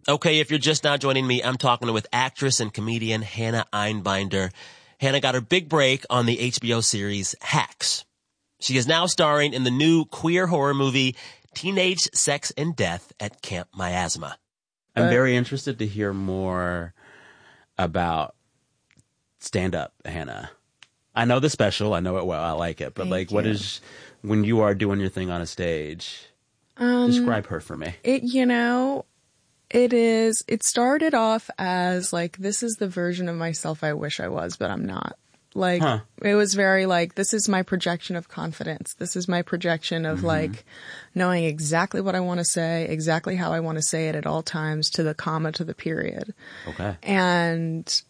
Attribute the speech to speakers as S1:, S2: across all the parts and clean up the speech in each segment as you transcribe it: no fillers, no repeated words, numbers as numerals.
S1: Okay, if you're just now joining me, I'm talking with actress and comedian Hannah Einbinder. Hannah got her big break on the HBO series Hacks. She is now starring in the new queer horror movie Teenage Sex and Death at Camp Miasma.
S2: I'm very interested to hear more about stand-up, Hannah. I know the special. I know it well. I like it. But, what is, when you are doing your thing on a stage, describe her for me.
S3: It started off as, this is the version of myself I wish I was, but I'm not. It was very this is my projection of confidence. This is my projection of knowing exactly what I want to say, exactly how I want to say it at all times, to the comma, to the period.
S2: Okay.
S3: And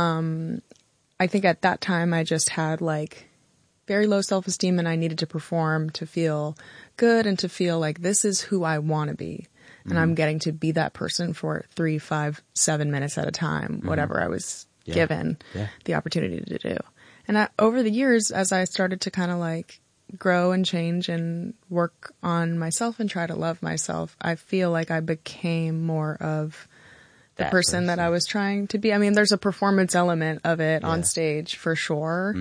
S3: I think at that time I just had very low self-esteem, and I needed to perform to feel good and to feel like this is who I want to be. And I'm getting to be that person for 3, 5, 7 minutes at a time, whatever I was given the opportunity to do. And over the years, as I started to kind of grow and change and work on myself and try to love myself, I feel like I became more of the person that I was trying to be. I mean, there's a performance element of it on stage for sure.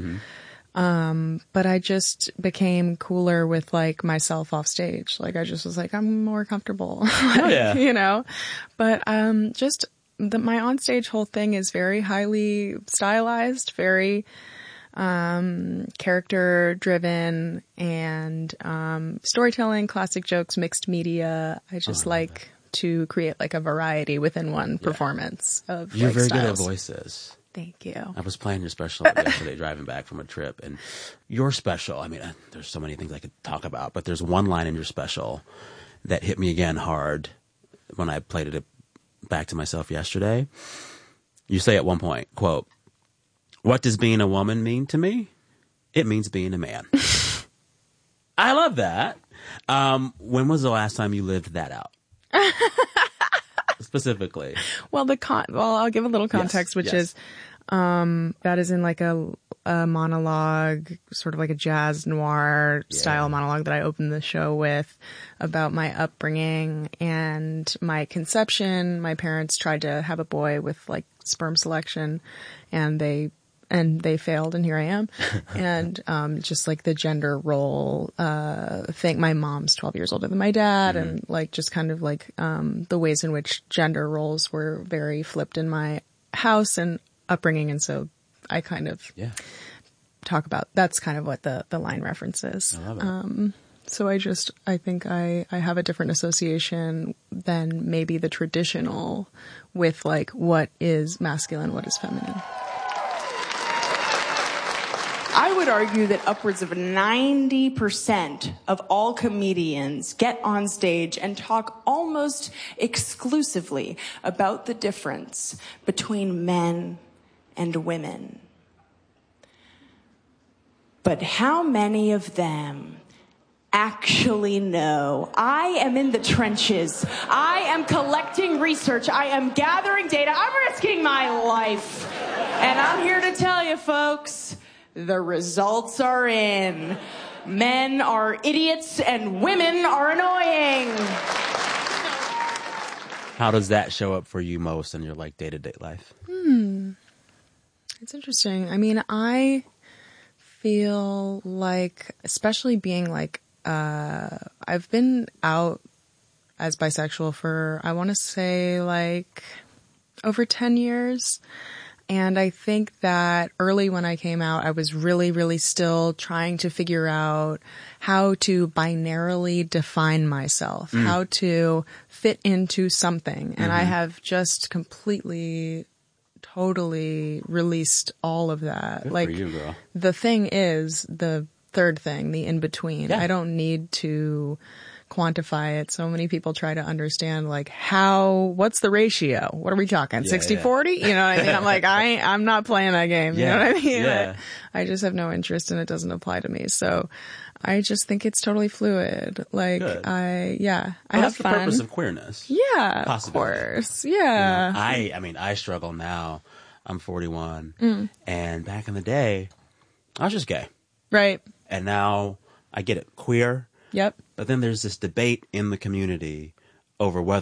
S3: But I just became cooler with myself off stage. I just was I'm more comfortable, but, just my onstage whole thing is very highly stylized, very, character driven, and, storytelling, classic jokes, mixed media. I just to create a variety within one performance of
S2: You're very
S3: styles.
S2: good at voices.
S3: Thank you.
S2: I was playing your special yesterday driving back from a trip, and your special, I mean, there's so many things I could talk about, but there's one line in your special that hit me again hard when I played it back to myself yesterday. You say at one point, quote, "What does being a woman mean to me? It means being a man." I love that. When was the last time you lived that out? Specifically.
S3: Well, I'll give a little context, which is, that is in a monologue, sort of like a jazz noir style monologue that I opened the show with, about my upbringing and my conception. My parents tried to have a boy with sperm selection, and they failed, and here I am. And just the gender role thing. My mom's 12 years older than my dad, and just kind of the ways in which gender roles were very flipped in my house and upbringing. And so I kind of talk about, that's kind of what the line references.
S2: I love it.
S3: So I think I have a different association than maybe the traditional with what is masculine, what is feminine.
S4: I would argue that upwards of 90% of all comedians get on stage and talk almost exclusively about the difference between men and women. But how many of them actually know? I am in the trenches. I am collecting research. I am gathering data. I'm risking my life. And I'm here to tell you, folks, the results are in. Men are idiots and women are annoying.
S2: How does that show up for you most in your day-to-day life?
S3: It's interesting. I mean, I feel especially being I've been out as bisexual for, I want to say over 10 years. And I think that early when I came out, I was really, really still trying to figure out how to binarily define myself, how to fit into something. And I have just completely, totally released all of that.
S2: Good for you, girl.
S3: The thing is the third thing, the in-between.
S2: Yeah.
S3: I don't need to quantify it. So many people try to understand what's the ratio? What are we talking? 60-40? You know what I mean? I'm not playing that game. You know what I mean?
S2: Yeah.
S3: I just have no interest, and it doesn't apply to me. So I just think it's totally fluid.
S2: Good.
S3: I have
S2: that's
S3: fun.
S2: the purpose of queerness.
S3: Yeah, of course. Yeah.
S2: I mean, I struggle now. I'm 41. And back in the day, I was just gay.
S3: Right.
S2: And now I get it. Queer.
S3: Yep.
S2: But then there's this debate in the community over whether